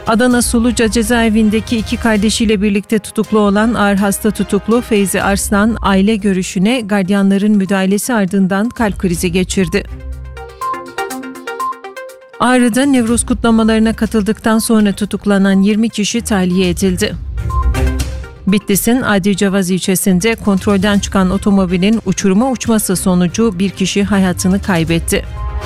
Adana Suluca cezaevindeki 2 kardeşiyle birlikte tutuklu olan ağır hasta tutuklu Feyzi Arslan, aile görüşüne gardiyanların müdahalesi ardından kalp krizi geçirdi. Ağrı'da Nevruz kutlamalarına katıldıktan sonra tutuklanan 20 kişi tahliye edildi. Bitlis'in Adicavaz ilçesinde kontrolden çıkan otomobilin uçuruma uçması sonucu bir kişi hayatını kaybetti.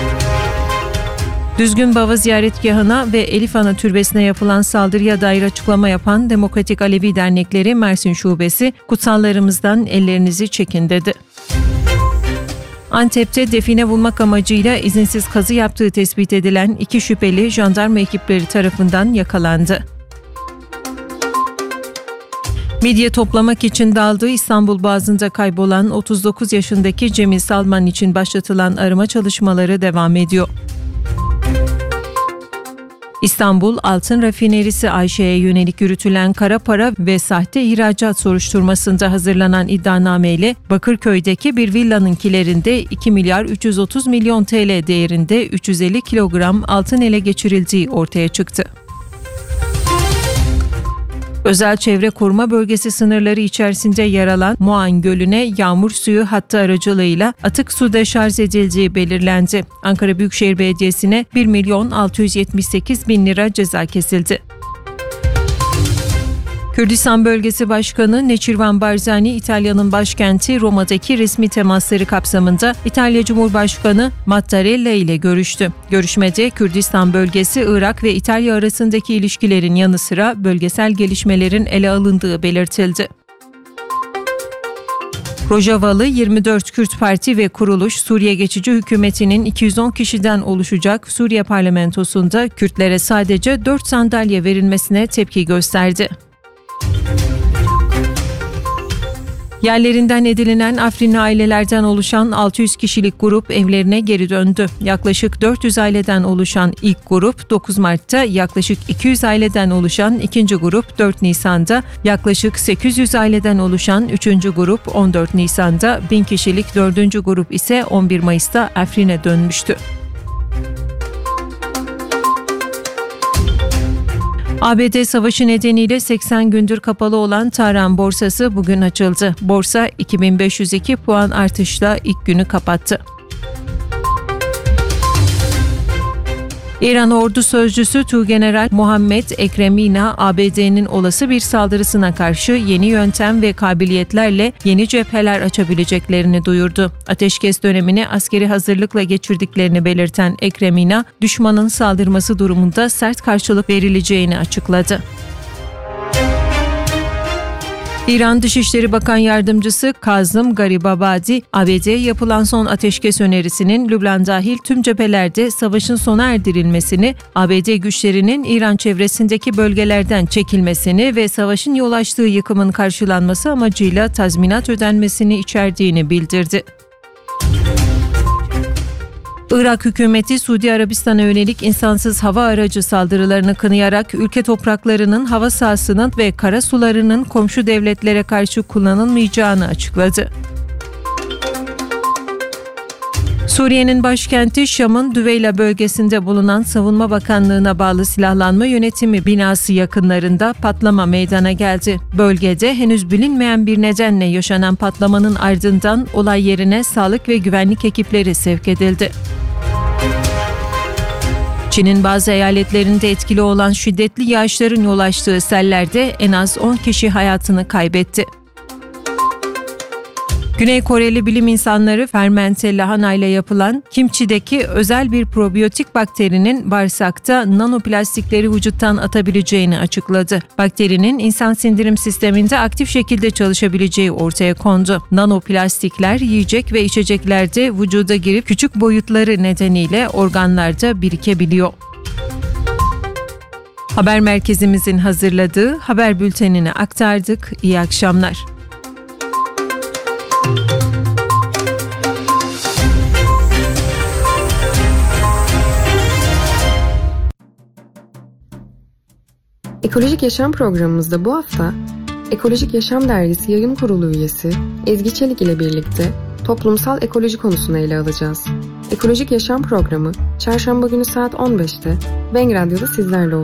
Düzgün Baba ziyaretgahına ve Elif Ana Türbesi'ne yapılan saldırıya dair açıklama yapan Demokratik Alevi Dernekleri Mersin Şubesi, kutsallarımızdan ellerinizi çekin dedi. Antep'te define bulmak amacıyla izinsiz kazı yaptığı tespit edilen 2 şüpheli jandarma ekipleri tarafından yakalandı. Midye toplamak için daldığı İstanbul Boğazı'nda kaybolan 39 yaşındaki Cemil Salman için başlatılan arama çalışmaları devam ediyor. İstanbul Altın Rafinerisi Ayşe'ye yönelik yürütülen kara para ve sahte ihracat soruşturmasında hazırlanan iddianameyle Bakırköy'deki bir villanın kilerinde 2 milyar 330 milyon TL değerinde 350 kilogram altın ele geçirildiği ortaya çıktı. Özel çevre koruma bölgesi sınırları içerisinde yer alan Moğan Gölü'ne yağmur suyu hattı aracılığıyla atık su deşarj edildiği belirlendi. Ankara Büyükşehir Belediyesi'ne 1.678.000 lira ceza kesildi. Kürdistan Bölgesi Başkanı Neçirvan Barzani, İtalya'nın başkenti Roma'daki resmi temasları kapsamında İtalya Cumhurbaşkanı Mattarella ile görüştü. Görüşmede Kürdistan bölgesi, Irak ve İtalya arasındaki ilişkilerin yanı sıra bölgesel gelişmelerin ele alındığı belirtildi. Rojavalı 24 Kürt Parti ve kuruluş Suriye Geçici Hükümeti'nin 210 kişiden oluşacak Suriye parlamentosunda Kürtlere sadece 4 sandalye verilmesine tepki gösterdi. Yerlerinden edinilen Afrinli ailelerden oluşan 600 kişilik grup evlerine geri döndü. Yaklaşık 400 aileden oluşan ilk grup 9 Mart'ta, yaklaşık 200 aileden oluşan ikinci grup 4 Nisan'da, yaklaşık 800 aileden oluşan 3. grup 14 Nisan'da, 1000 kişilik 4. grup ise 11 Mayıs'ta Afrin'e dönmüştü. ABD savaşı nedeniyle 80 gündür kapalı olan Tahran borsası bugün açıldı. Borsa 2502 puan artışla ilk günü kapattı. İran Ordu Sözcüsü Tuğgeneral Muhammed Ekremina, ABD'nin olası bir saldırısına karşı yeni yöntem ve kabiliyetlerle yeni cepheler açabileceklerini duyurdu. Ateşkes dönemini askeri hazırlıkla geçirdiklerini belirten Ekremina, düşmanın saldırması durumunda sert karşılık verileceğini açıkladı. İran Dışişleri Bakan Yardımcısı Kazım Garibabadi, ABD'ye yapılan son ateşkes önerisinin Lübnan dahil tüm cephelerde savaşın sona erdirilmesini, ABD güçlerinin İran çevresindeki bölgelerden çekilmesini ve savaşın yol açtığı yıkımın karşılanması amacıyla tazminat ödenmesini içerdiğini bildirdi. Irak hükümeti Suudi Arabistan'a yönelik insansız hava aracı saldırılarını kınayarak ülke topraklarının hava sahasının ve kara sularının komşu devletlere karşı kullanılmayacağını açıkladı. Suriye'nin başkenti Şam'ın Düveyla bölgesinde bulunan Savunma Bakanlığı'na bağlı Silahlanma Yönetimi binası yakınlarında patlama meydana geldi. Bölgede henüz bilinmeyen bir nedenle yaşanan patlamanın ardından olay yerine sağlık ve güvenlik ekipleri sevk edildi. Çin'in bazı eyaletlerinde etkili olan şiddetli yağışların yol açtığı sellerde en az 10 kişi hayatını kaybetti. Güney Koreli bilim insanları fermente lahana ile yapılan kimçideki özel bir probiyotik bakterinin bağırsakta nanoplastikleri vücuttan atabileceğini açıkladı. Bakterinin insan sindirim sisteminde aktif şekilde çalışabileceği ortaya kondu. Nanoplastikler yiyecek ve içeceklerde vücuda girip küçük boyutları nedeniyle organlarda birikebiliyor. Haber merkezimizin hazırladığı haber bültenini aktardık. İyi akşamlar. Ekolojik Yaşam programımızda bu hafta Ekolojik Yaşam Dergisi Yayın Kurulu üyesi Ezgi Çelik ile birlikte toplumsal ekoloji konusunu ele alacağız. Ekolojik Yaşam programı Çarşamba günü saat 15'te Bang Radyo'da sizlerle olacak.